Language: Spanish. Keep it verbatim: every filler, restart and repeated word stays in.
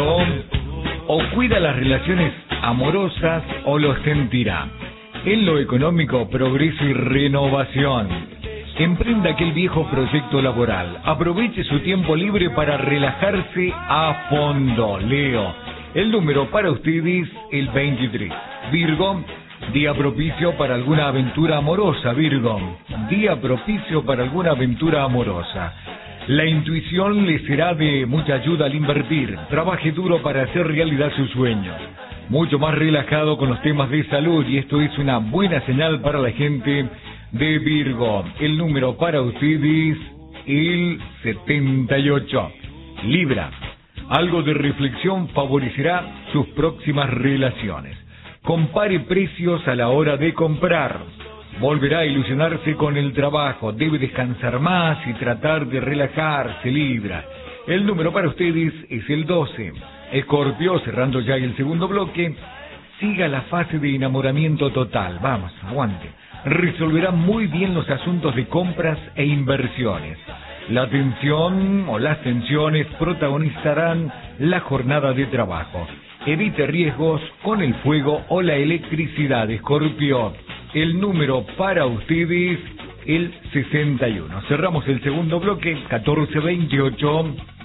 Virgo, o cuida las relaciones amorosas o los sentirá. En lo económico, progreso y renovación. Emprenda aquel viejo proyecto laboral. Aproveche su tiempo libre para relajarse a fondo. Leo, el número para ustedes, el veintitrés. Virgo, día propicio para alguna aventura amorosa, Virgo. Día propicio para alguna aventura amorosa. La intuición le será de mucha ayuda al invertir. Trabaje duro para hacer realidad sus sueños. Mucho más relajado con los temas de salud, y esto es una buena señal para la gente de Virgo. El número para ustedes, el setenta y ocho. Libra, algo de reflexión favorecerá sus próximas relaciones. Compare precios a la hora de comprar. Volverá a ilusionarse con el trabajo. Debe descansar más y tratar de relajarse, Libra. El número para ustedes es el doce. Escorpio, cerrando ya el segundo bloque, siga la fase de enamoramiento total. Vamos, aguante. Resolverá muy bien los asuntos de compras e inversiones. La tensión o las tensiones protagonizarán la jornada de trabajo. Evite riesgos con el fuego o la electricidad, Escorpio. El número para ustedes, el sesenta y uno. Cerramos el segundo bloque, catorce veintiocho.